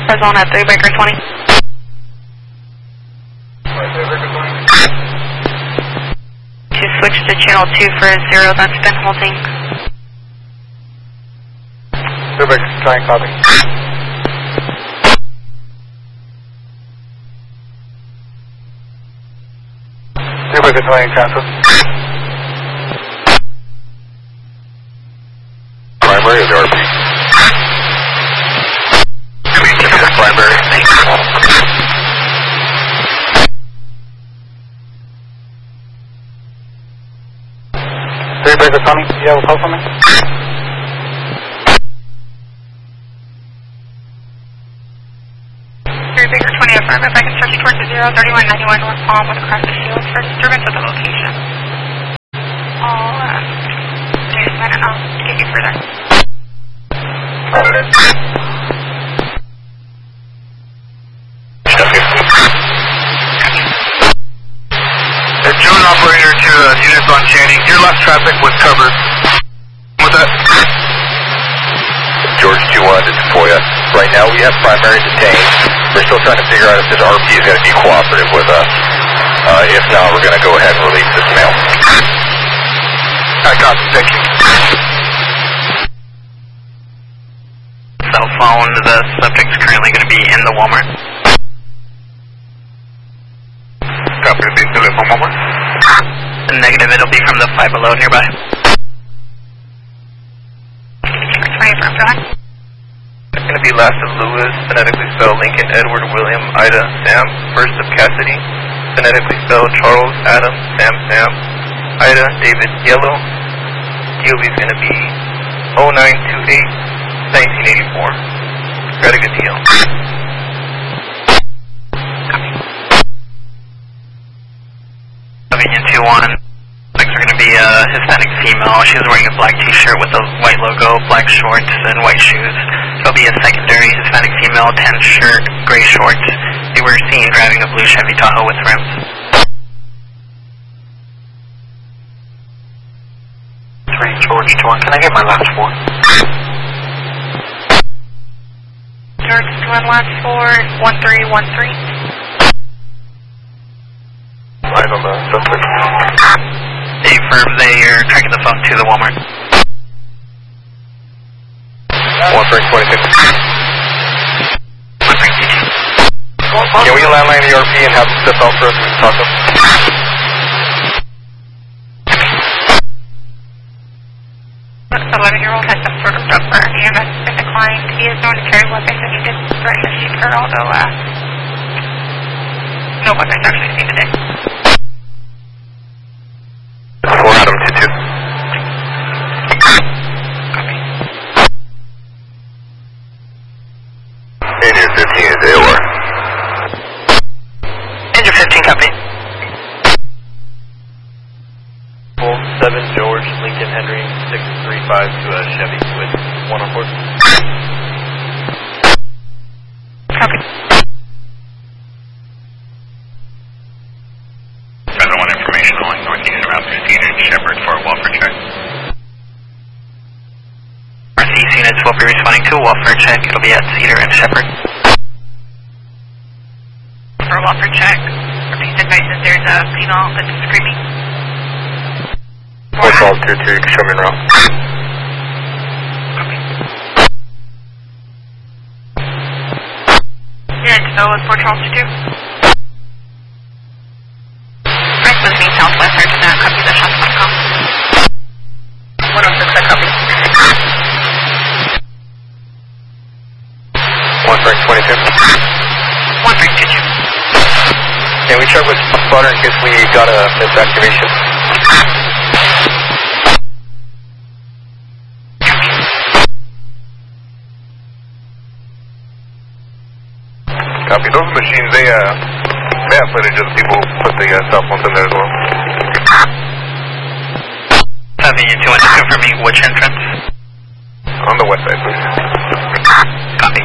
Arizona 3 Baker 20. To switch to channel 2 for 0, that's been holding. 3 Baker 20, copy. 3 Baker 20, cancel. Primary of the RP. Primary. 3 Baker 20, do you have a call for me? 3 Baker 20, affirmative. I can stretch towards the 03191 North Palm with across the field for disturbance at the location. I'll do this and I'll get you further. June operator to units on Channing. Your last traffic was covered. What's that? George 2-1, this is Foya. Right now we have primary detained. We're still trying to figure out if this RP is going to be cooperative with us. If not, we're going to go ahead and release this male. I got you. Thank you. Cell phone, the subject's currently going to be in the Walmart. Copy, be still in for Walmart. Negative, it'll be from the Five Below nearby. 20 from John. It's going to be last of Lewis, phonetically spelled Lincoln, Edward, William, Ida, Sam, first of Cassidy, phonetically spelled Charles, Adam, Sam, Sam, Ida, David, Yellow. DOB is going to be 0928-1984. Got a good deal. Convenient 2-1. Next are going to be a Hispanic female. She's wearing a black t-shirt with a white logo, black shorts, and white shoes. There'll be a secondary Hispanic female, tan shirt, gray shorts. They were seen driving a blue Chevy Tahoe with rims. 3 George 2-1, can I get my last 4? George 2-1, last 4, 1313. Line on the suspect. They affirm they are tracking the phone to the Walmart. 1-26. Can we landline the RP and have them step out for us to talk to them? The 11-year-old has some sort of drug burn. EMS has declined. He is known to carry weapons and he did threaten to shoot her, although no weapons actually seen today. 4 Adam 2-2. Engine 15 is AOR. Engine 15, copy. 7 George, Lincoln, Henry, 635 to a Chevy with 1 on board. Copy. Further 1 information along Northeast Route 15 and Shepherd for a welfare check. Northeast units will be responding to a welfare check. It'll be at Cedar and Shepherd. For a welfare check, repeat advices there's a female that's screaming. 4 calls 2-2, you can show me around. Yeah, to know what 4 Charles to do. Frank was being southwest, or did not copy the shots.com. 106, I copy. 1 Frank 22. 1 Frank 22. Can we check with spotter in case we got a misactivation? Copy. Those machines, they have footage of people put the cell phones in there as well. Having you 2 and confirming which entrance? On the west side, please. Copy.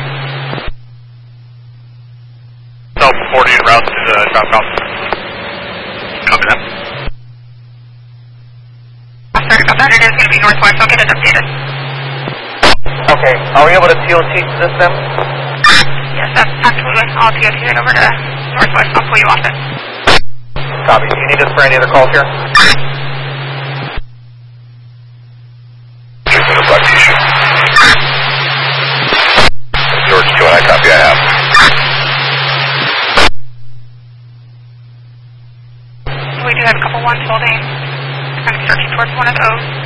Self-reporting route to the drop off. Copy that. Sorry about that, it is going to be northwest, I'll get it updated. Okay, are we able to TOT to this then? Yes, call to get over to Northwest. I'll pull you off it. Copy. Do you need us for any other calls here? Chasing the black t-shirt. George 2 and I copy. I have. We do have a couple ones holding. I'm searching towards one of those.